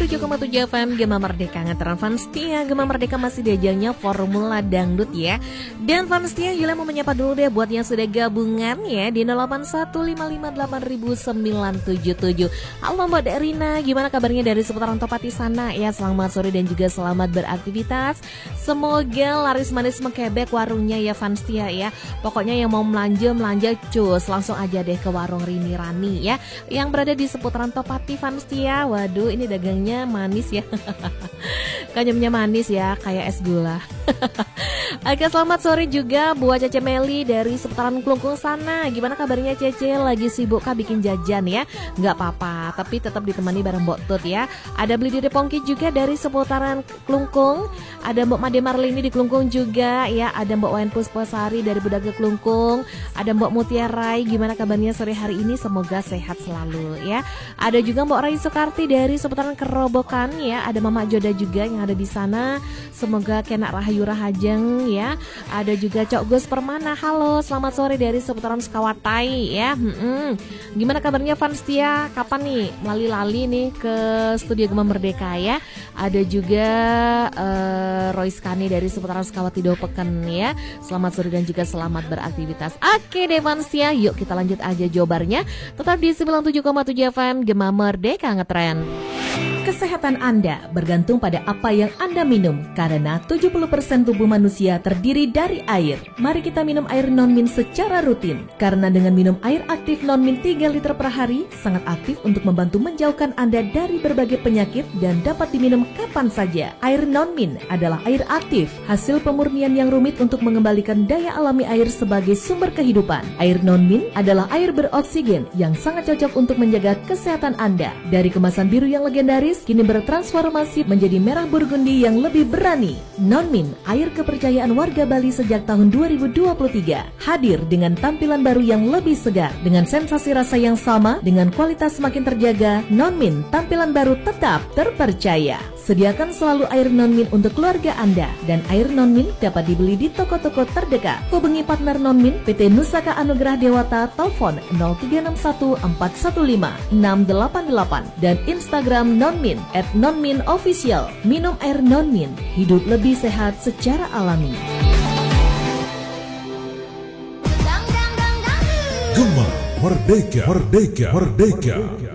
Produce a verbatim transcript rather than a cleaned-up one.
tujuh koma tujuh F M Gema Merdeka ngeteran fans setia. Gema Merdeka masih diajangnya Formula Dangdut ya. Dan fans setia Yula mau menyapa dulu deh buat yang sudah gabungan ya di nol delapan satu lima lima delapan sembilan tujuh tujuh. Halo Mbak Rina, gimana kabarnya dari seputaran Topati sana ya? Selamat sore dan juga selamat beraktivitas. Semoga laris manis mengkebek warungnya ya fans setia ya. Pokoknya yang mau belanja belanja cus langsung aja deh ke warung Rini Rani ya, yang berada di seputaran Topati fans setia. Waduh, ini dagangnya manis ya. Kanyamnya manis ya, kayak es gula. Oke, selamat sore juga buat Cece Meli dari seputaran Klungkung sana. Gimana kabarnya Cece? Lagi sibuk kah bikin jajan ya? Nggak apa-apa, tapi tetap ditemani bareng Mbok Tut ya. Ada Beli Dede Pongki juga dari seputaran Klungkung. Ada Mbok Made Marlini di Klungkung juga ya. Ada Mbok Wayan Puspasari dari Budaga Klungkung. Ada Mbok Mutiarai. Gimana kabarnya sore hari ini? Semoga sehat selalu ya. Ada juga Mbok Rai Soekarti dari seputaran Kerobokan ya. Ada Mama Joda juga yang ada di sana. Semoga kena rahayu rahajeng ya. Ada juga Cok Gus Permana. Halo, selamat sore dari seputaran Sekawatai ya. Hmm-mm. Gimana kabarnya fans setia? Kapan nih lali-lali nih ke Studio Gema Merdeka ya? Ada juga uh, Roy Skani dari seputaran Sekawati Dopeken ya. Selamat sore dan juga selamat beraktivitas. Oke deh fans setia, yuk kita lanjut aja jawabannya. Tetap di sembilan puluh tujuh koma tujuh F M Gema Merdeka ngetren. Kesehatan Anda bergantung pada apa yang Anda minum, karena tujuh puluh persen tubuh manusia terdiri dari air. Mari kita minum air non-min secara rutin, karena dengan minum air aktif non-min tiga liter per hari, sangat aktif untuk membantu menjauhkan Anda dari berbagai penyakit dan dapat diminum kapan saja. Air non-min adalah air aktif, hasil pemurnian yang rumit untuk mengembalikan daya alami air sebagai sumber kehidupan. Air non-min adalah air beroksigen yang sangat cocok untuk menjaga kesehatan Anda. Dari kemasan biru yang legendaris, kini bertransformasi menjadi merah burgundi yang lebih berani. Non-min, air kepercayaan warga Bali sejak tahun dua ribu dua puluh tiga, hadir dengan tampilan baru yang lebih segar, dengan sensasi rasa yang sama, dengan kualitas semakin terjaga. Non-min, tampilan baru tetap terpercaya. Sediakan selalu air non-min untuk keluarga Anda, dan air non-min dapat dibeli di toko-toko terdekat. Hubungi partner non-min P T Nusaka Anugerah Dewata, telepon nol tiga enam satu empat satu lima enam delapan delapan dan Instagram non-min at non-min official. Minum air non-min, hidup lebih sehat secara alami. Gema Merdeka, Merdeka, Merdeka.